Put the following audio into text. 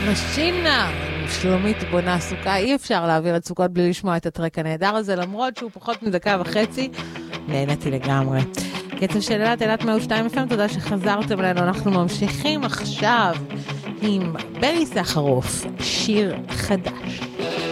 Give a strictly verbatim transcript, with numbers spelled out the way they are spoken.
משינה, שלומית בונה סוכה, אי אפשר להעביר את סוכות בלי לשמוע את הטרק הנהדר הזה, למרות שהוא פחות מדקה וחצי, נהניתי לגמרי. קצב של אלת, אלת מאה ושתיים אף אם, תודה שחזרתם אלינו, אנחנו ממשיכים עכשיו עם ברי סחרוף, שיר חדש.